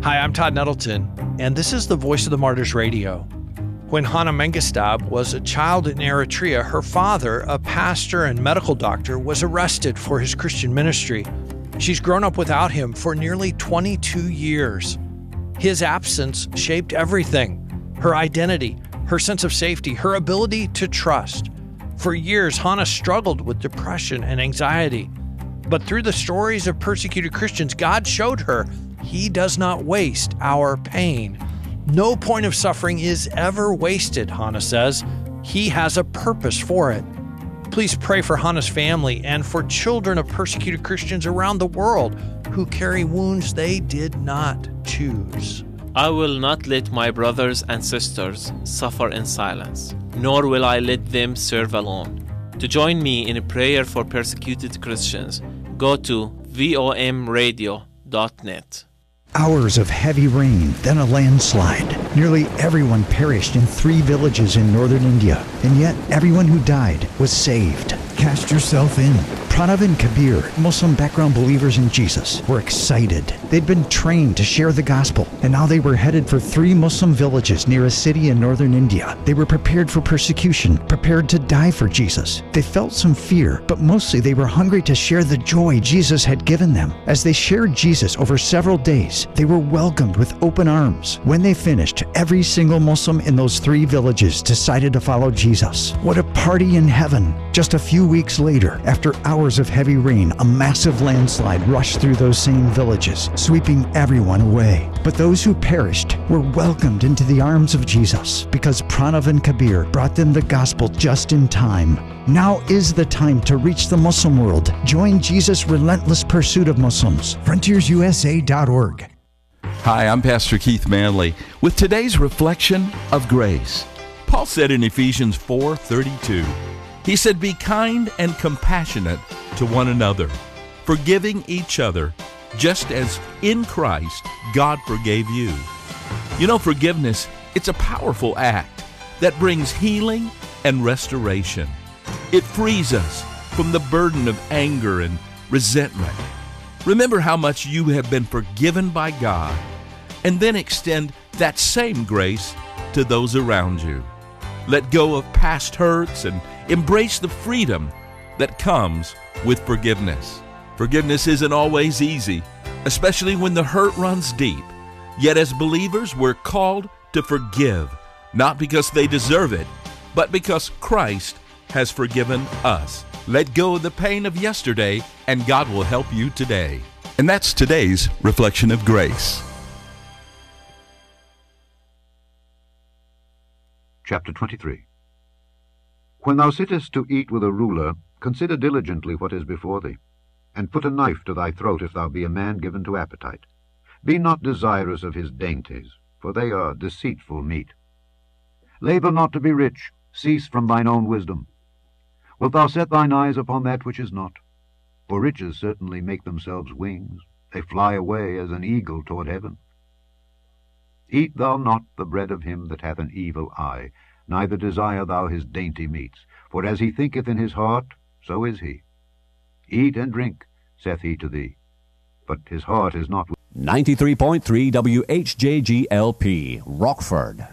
Hi, I'm Todd Nettleton, and this is the Voice of the Martyrs Radio. When Hannah Mengistab was a child in Eritrea, her father, a pastor and medical doctor, was arrested for his Christian ministry. She's grown up without him for nearly 22 years. His absence shaped everything: her identity, her sense of safety, her ability to trust. For years, Hannah struggled with depression and anxiety. But through the stories of persecuted Christians, God showed her He does not waste our pain. No point of suffering is ever wasted, Hannah says. He has a purpose for it. Please pray for Hannah's family and for children of persecuted Christians around the world who carry wounds they did not choose. I will not let my brothers and sisters suffer in silence, nor will I let them serve alone. To join me in a prayer for persecuted Christians, go to vomradio.net. Hours of heavy rain, then a landslide. Nearly everyone perished in 3 villages in northern India, and yet everyone who died was saved. Cast yourself in. Pranav and Kabir, Muslim background believers in Jesus, were excited. They'd been trained to share the gospel, and now they were headed for 3 Muslim villages near a city in northern India. They were prepared for persecution, prepared to die for Jesus. They felt some fear, but mostly they were hungry to share the joy Jesus had given them. As they shared Jesus over several days, they were welcomed with open arms. When they finished, every single Muslim in those 3 villages decided to follow Jesus. What a party in heaven! Just a few weeks later, after hours of heavy rain, a massive landslide rushed through those same villages, sweeping everyone away. But those who perished were welcomed into the arms of Jesus because Pranav and Kabir brought them the gospel just in time. Now is the time to reach the Muslim world. Join Jesus' relentless pursuit of Muslims. FrontiersUSA.org. Hi, I'm Pastor Keith Manley with today's reflection of grace. Paul said in Ephesians 4:32, he said, "Be kind and compassionate to one another, forgiving each other, just as in Christ God forgave you." You know, forgiveness, it's a powerful act that brings healing and restoration. It frees us from the burden of anger and resentment. Remember how much you have been forgiven by God, and then extend that same grace to those around you. Let go of past hurts and embrace the freedom that comes with forgiveness. Forgiveness isn't always easy, especially when the hurt runs deep. Yet as believers, we're called to forgive, not because they deserve it, but because Christ has forgiven us. Let go of the pain of yesterday, and God will help you today. And that's today's reflection of grace. Chapter 23. When thou sittest to eat with a ruler, consider diligently what is before thee, and put a knife to thy throat if thou be a man given to appetite. Be not desirous of his dainties, for they are deceitful meat. Labor not to be rich, cease from thine own wisdom. Wilt thou set thine eyes upon that which is not? For riches certainly make themselves wings, they fly away as an eagle toward heaven. Eat thou not the bread of him that hath an evil eye, neither desire thou his dainty meats, for as he thinketh in his heart, so is he. Eat and drink, saith he to thee, but his heart is not with 93.3 WHJGLP, Rockford.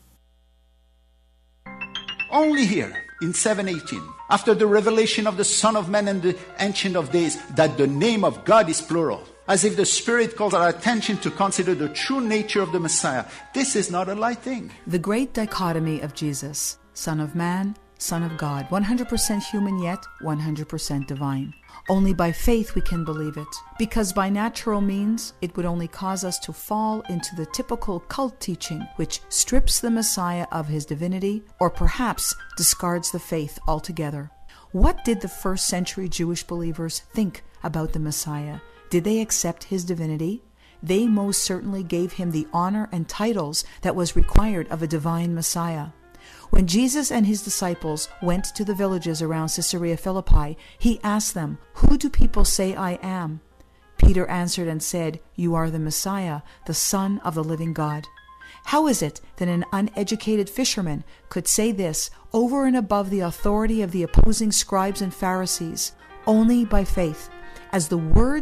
Only here, in 718, after the revelation of the Son of Man and the Ancient of Days, that the name of God is plural, as if the Spirit calls our attention to consider the true nature of the Messiah. This is not a light thing. The great dichotomy of Jesus, Son of Man, Son of God, 100% human yet 100% divine. Only by faith we can believe it, because by natural means it would only cause us to fall into the typical cult teaching which strips the Messiah of his divinity or perhaps discards the faith altogether. What did the first century Jewish believers think about the Messiah? Did they accept his divinity? They most certainly gave him the honor and titles that was required of a divine Messiah. When Jesus and his disciples went to the villages around Caesarea Philippi, he asked them, "Who do people say I am?" Peter answered and said, "You are the Messiah, the Son of the living God." How is it that an uneducated fisherman could say this over and above the authority of the opposing scribes and Pharisees? Only by faith. As the word